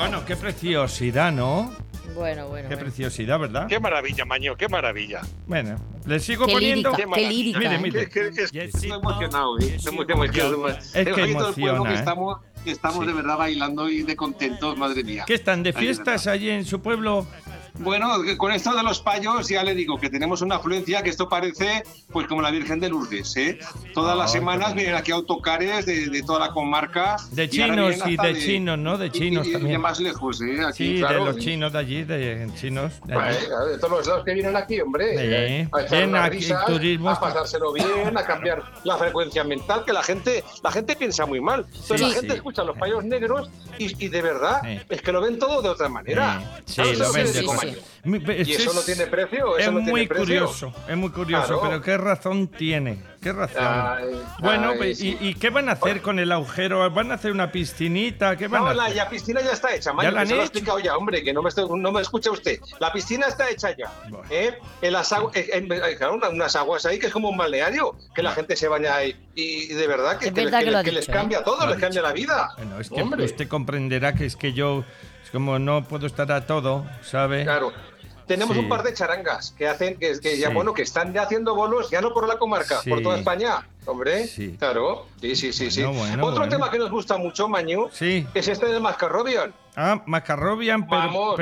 Bueno, qué preciosidad, ¿no? Bueno. Qué preciosidad, ¿verdad? Qué maravilla, Maño, qué maravilla. Bueno, le sigo Qué poniendo. lírica, qué lírica. Mire. Estoy emocionado, estoy muy emocionado. Es que Todo el pueblo emociona, que ¿eh? estamos de verdad bailando y de contentos, madre mía. ¿Qué están de Ay, de fiestas verdad. allí en su pueblo? Bueno, con esto de los payos ya le digo que tenemos una afluencia que esto parece pues como la Virgen de Lourdes, ¿eh? Todas las semanas vienen aquí autocares de toda la comarca. De y ahora chinos vienen y hasta de chinos, ¿no? De chinos y también. de más lejos, ¿eh? Aquí, Sí, claro. de los chinos de allí, de chinos. De allí. De todos los lados que vienen aquí, hombre. Sí. A echar Ven unas aquí, risas, turismo. a pasárselo bien, a cambiar la frecuencia mental, que la gente piensa muy mal. Entonces la gente escucha los payos negros y de verdad es que lo ven todo de otra manera. Sí, ¿Sabes lo que ven te de digo, otra- Maño? Es ¿Y eso no tiene precio? ¿Eso Es no tiene muy precio? curioso, Claro. pero qué razón tiene. ¿Qué razón? Ay, Bueno, ay, pues, sí. ¿y qué van a hacer con el agujero? ¿Van a hacer una piscinita? ¿Qué van a No, hacer? la piscina ya está hecha, Maño, ¿Ya la que han se lo he hecho? explicado ya, hombre, que no me escucha usted. La piscina está hecha ya. Bueno. En las aguas, claro, unas aguas ahí que es como un balneario, que la gente se baña ahí. Y de verdad que, Es verdad que lo ha les dicho, cambia todo, Lo ha les cambia la vida. Bueno, es que Hombre. usted comprenderá que es que yo, es como no puedo estar a todo, ¿sabe? Claro. Tenemos Sí. un par de charangas que hacen que ya Sí. bueno que están ya haciendo bolos ya no por la comarca, Sí. por toda España, hombre. Sí. Claro. Sí. Bueno, Otro bueno. tema que nos gusta mucho, Mañu, Sí. es este del Mascarrobian. Ah, Macarrobian, pero... Vamos.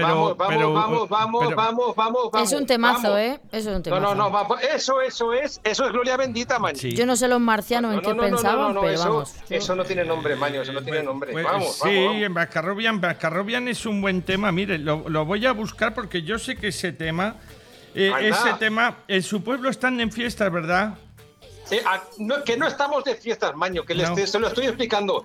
Es un temazo, vamos. ¿eh? Eso es un temazo. No, eso es gloria bendita, Maño. Sí. Yo no sé los marcianos en qué pensaban, pero eso, vamos. eso no tiene nombre, Maño, eso no tiene nombre. Pues, Vamos. sí, Macarrobian es un buen tema. Mire, lo voy a buscar porque yo sé que ese tema, en su pueblo están en fiestas, ¿verdad? Que no estamos de fiestas, Maño, que No. se lo estoy explicando.